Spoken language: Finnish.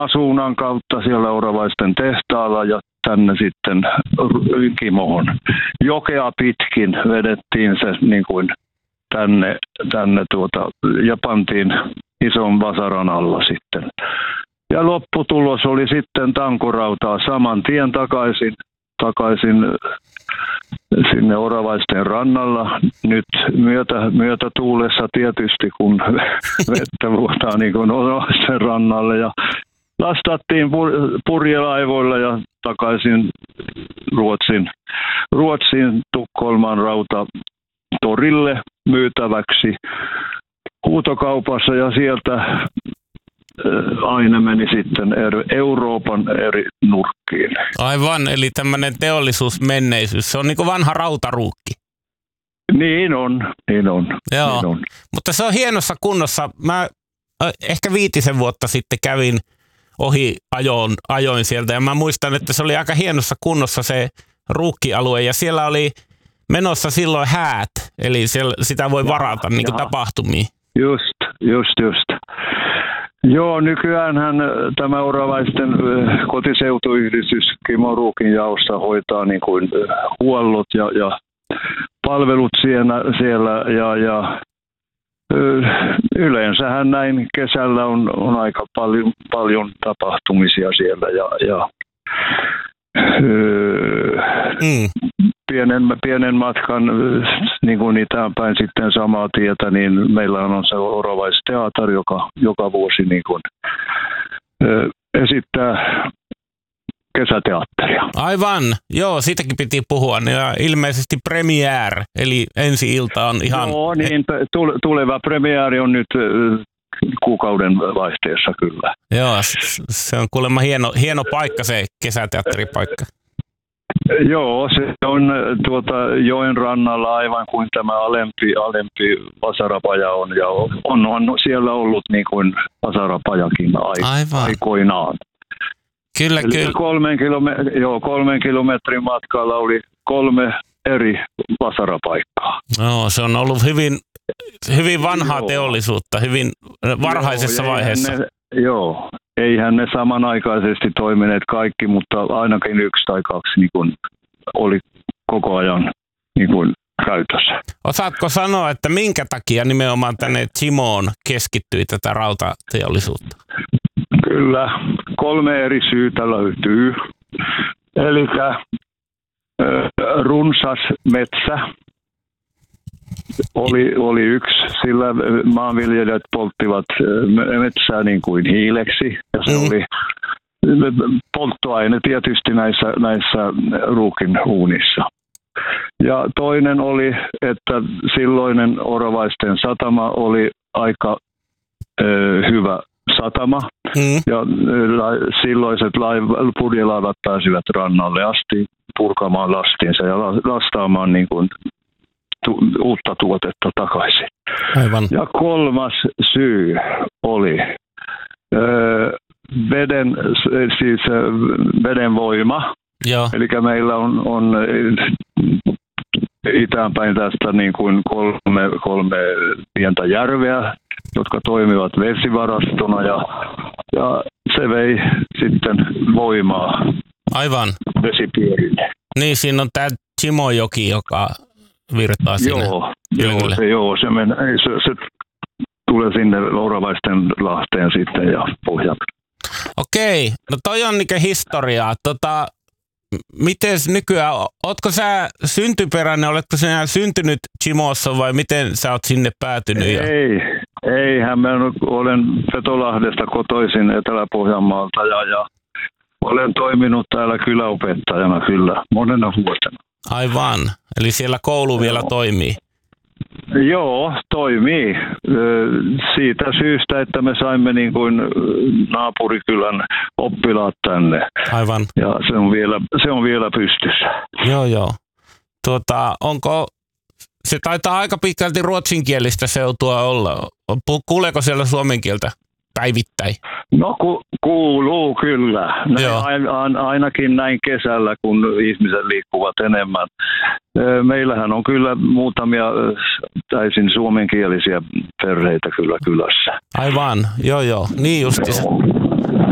Asuunan kautta siellä Oravaisten tehtaalla ja tänne sitten Kimoon. Jokea pitkin vedettiin se niin kuin tänne ja pantiin ison vasaran alla sitten. Ja lopputulos oli sitten tankorautaa saman tien takaisin sinne Oravaisten rannalla. Nyt myötätuulessa tietysti, kun vettä vuotaa niin kuin Oravaisten rannalle. Ja lastattiin purjelaivoilla ja takaisin Ruotsiin Tukholman rautatorille myytäväksi huutokaupassa ja sieltä aina meni sitten Euroopan eri nurkkiin. Aivan, eli tämmöinen teollisuusmenneisyys. Se on niin kuin vanha rautaruukki. Niin on. Joo, mutta se on hienossa kunnossa. Mä ehkä 5 vuotta sitten kävin ajoin sieltä ja mä muistan, että se oli aika hienossa kunnossa se ruukkialue ja siellä oli menossa silloin häät, eli sitä voi varata niin kuin tapahtumiin. Just. Joo, nykyäänhän tämä Oravaisten kotiseutuyhdistys Kimo Ruukin jaossa hoitaa niin kuin huollot ja palvelut siellä ja yleensähän näin kesällä on aika paljon tapahtumisia siellä ja pienen matkan niin kuin itään päin sitten samaa tietä, niin meillä on se Oravaisteater, joka vuosi niin kuin, esittää kesäteatteria. Aivan, joo, siitäkin piti puhua. Ja ilmeisesti premiere, eli ensi-ilta on ihan... Joo, niin tuleva premiere on nyt kuukauden vaihteessa kyllä. Joo, se on kuulemma hieno paikka se kesäteatteripaikka. Joo, se on joen rannalla aivan kuin tämä alempi vasarapaja on ja on siellä ollut niin kuin vasarapajakin aikoinaan. Kyllä. 3 kilometrin matkalla oli 3 eri vasarapaikkaa. No, se on ollut hyvin vanhaa teollisuutta, hyvin varhaisessa vaiheessa. Eihän ne samanaikaisesti toimineet kaikki, mutta ainakin 1 tai 2 niin kuin oli koko ajan niin kuin käytössä. Osaatko sanoa, että minkä takia nimenomaan tänne Kimoon keskittyi tätä rautateollisuutta? Kyllä, 3 eri syytä löytyy. Eli runsas metsä oli yksi, sillä maanviljelijät polttivat metsää niin kuin hiileksi. Ja se oli polttoaine tietysti näissä ruukin uunissa. Ja toinen oli, että silloinen Oravaisten satama oli aika hyvä satama. Ja silloiset purjelaivat pääsivät rannalle asti purkamaan lastinsa ja lastaamaan niin kuin uutta tuotetta takaisin. Aivan. Ja 3. syy oli veden voima. Joo. Eli meillä on itäänpäin tästä niin kuin 3 pientä järveä, jotka toimivat vesivarastona ja se vei sitten voimaa. Aivan. Vesipyörille. Niin, siinä on tämä Kimojoki, joka virtaa sinne. Se tulee sinne Oravaisten lahteen sitten ja pohjalta. Okei, no toi on niinkö historiaa. Miten nykyään, ootko sä syntyperäinen, oletko sä syntynyt Kimossa vai miten sä oot sinne päätynyt? Eihän mä olen Petolahdesta kotoisin Etelä-Pohjanmaalta ja olen toiminut täällä kyläopettajana kyllä monena vuotena. Aivan, eli siellä koulu vielä toimii. Joo, toimii. Siitä syystä, että me saimme niin kuin naapurikylän oppilaat tänne. Aivan. Ja se on vielä pystyssä. Joo. Onko, se taitaa aika pitkälti ruotsinkielistä seutua olla. Kuuleeko siellä suomen kieltä päivittäin? No kuuluu kyllä. Ainakin näin kesällä, kun ihmiset liikkuvat enemmän. Meillähän on kyllä muutamia täysin suomenkielisiä perheitä kyllä kylässä. Aivan, joo, niin justiinsa.